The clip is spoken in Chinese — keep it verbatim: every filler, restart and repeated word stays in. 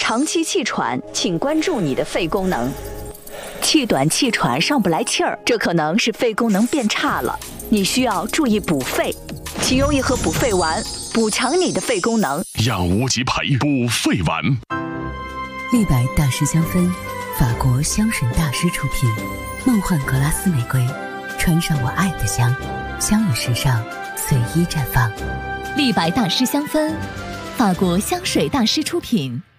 长期气喘，请关注你的肺功能。气短气喘上不来气儿，这可能是肺功能变差了，你需要注意补肺。请用一盒补肺丸，补强你的肺功能。 养无极培补肺丸。 立白大师香氛，法国香水大师出品，梦幻格拉斯玫瑰，穿上我爱的香，香与时尚随意绽放。 立白大师香氛，法国香水大师出品。